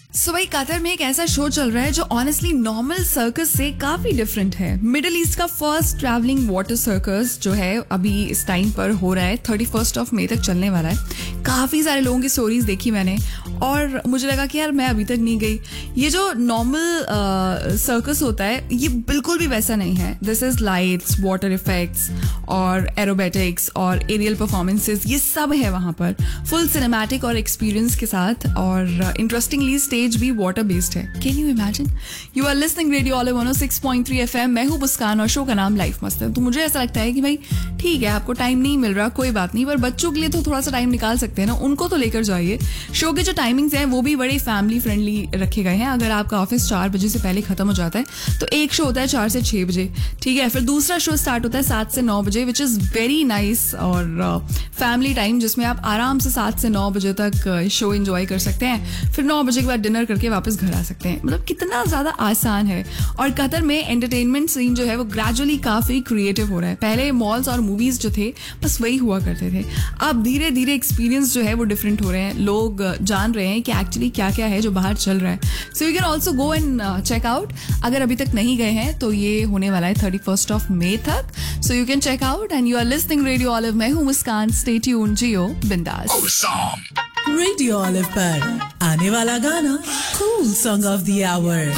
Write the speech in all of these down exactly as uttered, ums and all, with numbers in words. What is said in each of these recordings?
सो भाई कतर में एक ऐसा शो चल रहा है जो ऑनेस्टली नॉर्मल सर्कस से काफी डिफरेंट है। मिडिल ईस्ट का फर्स्ट ट्रैवलिंग वाटर सर्कस जो है अभी इस टाइम पर हो रहा है, थर्टी फर्स्ट ऑफ मई तक चलने वाला है। काफी सारे लोगों की स्टोरीज देखी मैंने और मुझे लगा कि यार मैं अभी तक नहीं गई। ये जो नॉर्मल सर्कस होता है ये बिल्कुल भी वैसा नहीं है। This is lights, water effects और एरोबेटिक्स और एरियल परफॉर्मेंसेस, ये सब है वहां पर फुल सिनेमैटिक और एक्सपीरियंस के साथ। और इंटरेस्टिंगली स्टेज भी वाटर बेस्ड है। Can you imagine? You are listening radio olive one O six point three FM. मैं हूं मुस्कान और शो का नाम लाइफ मस्त है। तो मुझे ऐसा लगता है कि भाई ठीक है, आपको टाइम नहीं मिल रहा, कोई बात नहीं, पर बच्चों के लिए तो थोड़ा सा टाइम निकाल सकते हैं ना, उनको तो लेकर जाइए। शो के जो टाइमिंग्स हैं वो भी बड़े फैमिली फ्रेंडली रखे गए हैं। अगर आपका ऑफिस चार बजे से पहले खत्म हो जाता है तो एक शो होता है चार से छह बजे, ठीक है। फिर दूसरा शो स्टार्ट होता है सात से नौ बजे, विच इज वेरी नाइस और फैमिली टाइम, जिसमें आप आराम से सात से नौ बजे तक शो एंजॉय कर सकते हैं। फिर नौ बजे के बाद डिनर करके वापस घर आ सकते हैं। मतलब कितना ज्यादा आसान है। और कतर में एंटरटेनमेंट सीन जो है वो ग्रेजुअली काफी क्रिएटिव हो रहा है। पहले मॉल्स और मूवीज जो थे बस वही हुआ करते थे, अब धीरे धीरे एक्सपीरियंस जो है वो डिफरेंट हो रहे हैं। लोग जान रहे हैं कि एक्चुअली क्या क्या है जो बाहर चल रहा है। So you can also go and check out. अगर अभी तक नहीं गए हैं तो ये होने वाला है थर्टी फर्स्ट ऑफ मई तक। So you can check out and you are listening radio olive. मैं हूं मुस्कान, स्टे ट्यून्ड, जियो बिंदास। रेडियो ऑलिव पर आने वाला गाना cool song of the our.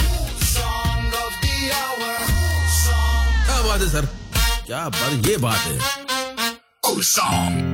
क्या बात है सर, क्या बात, ये बात है।